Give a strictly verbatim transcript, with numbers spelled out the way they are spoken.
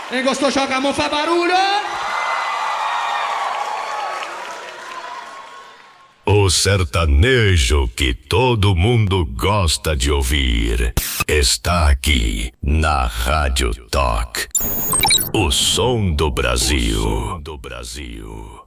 Quem gostou, joga a mão, faz barulho! O sertanejo que todo mundo gosta de ouvir está aqui na Rádio Talk. O som do Brasil. O som do Brasil.